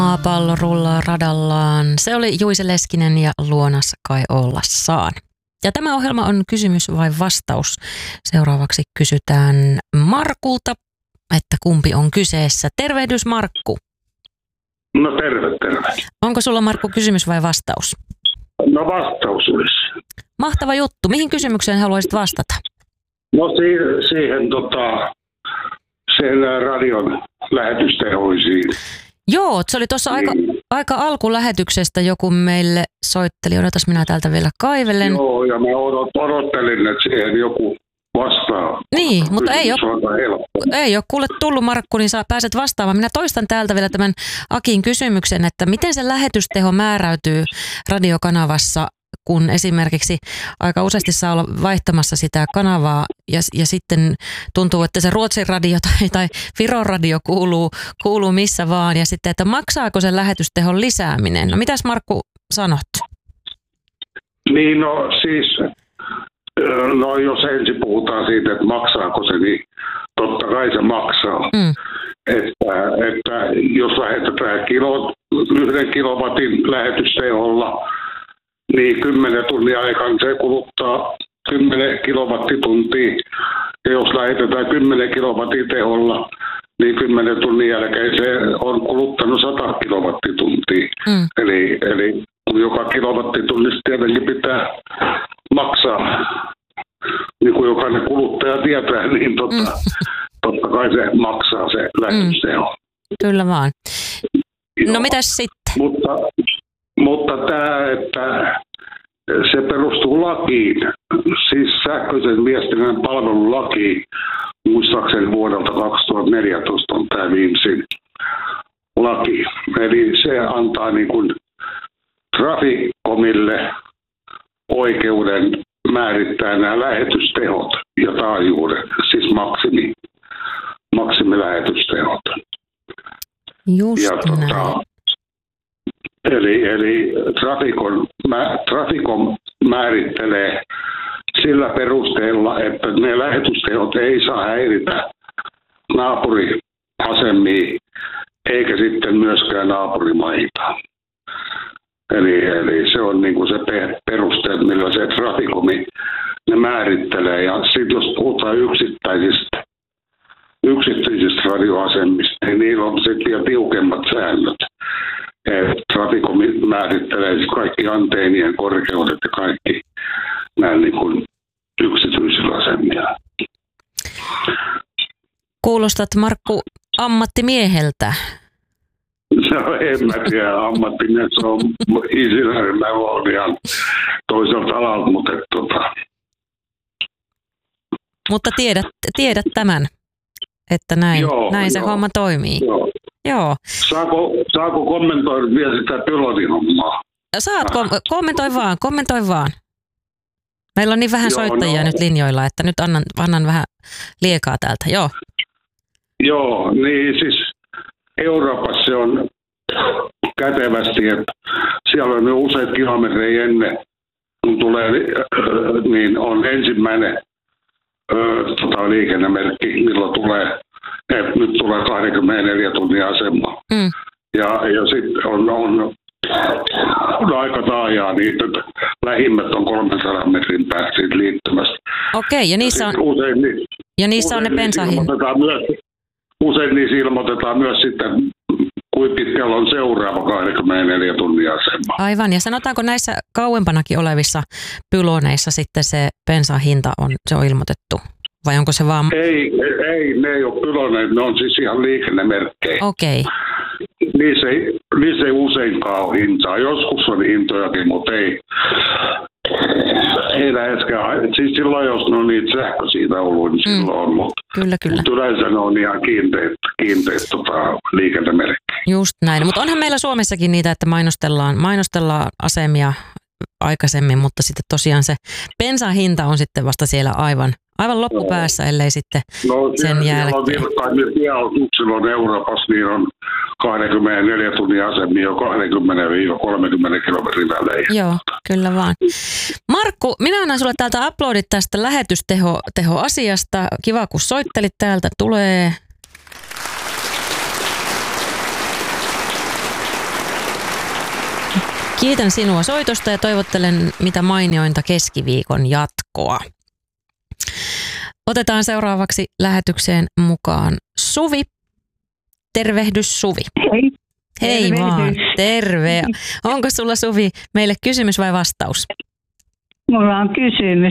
Maapallo rullaa radallaan. Se oli Juise Leskinen ja Luonas kai ollassaan. Ja tämä ohjelma on kysymys vai vastaus. Seuraavaksi kysytään Markulta, että kumpi on kyseessä. Tervehdys Markku. No terve. Onko sulla Markku kysymys vai vastaus? No vastaus olisi. Mahtava juttu. Mihin kysymykseen haluaisit vastata? No siihen sen radion lähetystehoisiin. Joo, se oli tuossa aika alkulähetyksestä joku meille soitteli. Odotas, minä täältä vielä kaivelen. Joo, ja mä odottelin, että siihen joku vastaa. Niin, mutta ei ole kuule tullut Markku, niin pääset vastaamaan. Minä toistan täältä vielä tämän Akin kysymyksen, että miten se lähetysteho määräytyy radiokanavassa, kun esimerkiksi aika useasti saa olla vaihtamassa sitä kanavaa ja sitten tuntuu, että se Ruotsin radio tai Viron radio kuuluu missä vaan ja sitten, että maksaako se lähetystehon lisääminen? No mitäs Markku sanot? Niin jos ensin puhutaan siitä, että maksaako se, niin totta kai se maksaa. Että jos lähetetään 1 kilowatin lähetysteholla, niin 10 tunnin aikana se kuluttaa 10 kilowattituntia. Ja jos lähetetään 10 kilowattin teholla, niin 10 tunnin jälkeen se on kuluttanut 100 kilowattituntia. Eli joka kilowattitunnista tietenkin pitää maksaa, niin kuin jokainen kuluttaja tietää, niin totta kai se maksaa se lähetysteho. Kyllä vaan. Joo. No mitäs sitten? Mutta tämä, että se perustuu lakiin, siis sähköisen viestinnän palvelulakiin, muistaakseni vuodelta 2014 on tämä viimeisin laki. Eli se antaa niin kuin Traficomille oikeuden määrittää nämä lähetystehot ja taajuudet, siis maksimilähetystehot. Just näin. Eli Traficom määrittelee sillä perusteella, että ne lähetystehot ei saa häiritä naapuriasemia eikä sitten myöskään naapurimaita. Eli se on niin kuin se peruste, millä se Traficomi ne määrittelee. Ja sitten jos puhutaan yksityisistä radioasemista, niin niillä on sitten vielä tiukemmat säännöt. Traficom määrittelee kaikki anteenien korkeudet ja kaikki nämä niin kuin yksityisillä asemilla. Kuulostat Markku ammattimieheltä. No en mä tiedä, ammattimies on insinööri, mä olen ihan toiselta alalta, Mutta tiedät tämän, että näin se homma toimii. Joo. Saako kommentoida vielä sitä pilotin hommaa? Saat, kommentoi vaan. Meillä on niin vähän soittajia nyt linjoilla, että nyt annan vähän liekaa täältä, joo. Joo, niin siis Euroopassa se on kätevästi, että siellä on jo useat kilometrejä ennen, kun tulee, niin on ensimmäinen liikennemerkki, milloin tulee, että nyt tulee 24 tunnin asema. Ja sitten on aika taajaa niitä, lähimmät on 300 metrin päästä siitä liittymästä. Okei, ja niissä on ne bensahinnat. Usein niissä ilmoitetaan myös sitten, kuinka pitkällä on seuraava 24 tunnin asema. Aivan, ja sanotaanko näissä kauempanakin olevissa pyloneissa sitten se bensahinta on ilmoitettu? Vai onko se vaan... Ei, ne ei ole pyloneet, ne on siis ihan liikennemerkkejä. Okei. Niissä ei useinkaan ole hintaa. Joskus on hintojakin, mutta ei läheskään. Siis silloin, jos ne on niitä sähköisiä ollut, niin silloin on. Mutta kyllä. Mutta yleensä ne on ihan kiinteät liikennemerkkejä. Just näin. Mutta onhan meillä Suomessakin niitä, että mainostellaan asemia aikaisemmin, mutta sitten tosiaan se bensan hinta on sitten vasta siellä aivan loppupäässä, ellei sitten sen jälkeen. No siellä on Euroopassa, niin on 24 tunnin asemia jo 20-30 kilometrin välein. Joo, kyllä vaan. Markku, minä annan sulle täältä uploadit tästä lähetysteho-asiasta. Kiva, kun soittelit täältä. Tulee. Kiitän sinua soitosta ja toivottelen mitä mainiointa keskiviikon jatkoa. Otetaan seuraavaksi lähetykseen mukaan Suvi. Tervehdys Suvi. Hei. Hei Tervehdys. vaan, terve. Onko sulla Suvi meille kysymys vai vastaus? Mulla on kysymys.